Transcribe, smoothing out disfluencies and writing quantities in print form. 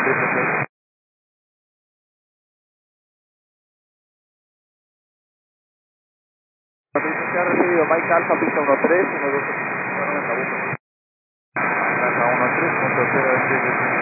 Se ha recibido Mike Alpha, pista 13, 12, 90, Casa 13.07.